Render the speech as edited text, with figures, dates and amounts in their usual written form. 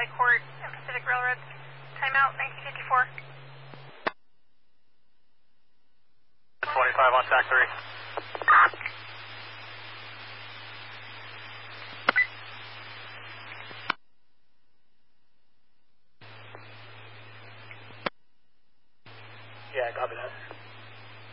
Valley Court and Pacific Railroad. Timeout 1954. 25 on track 3. Yeah, copy that.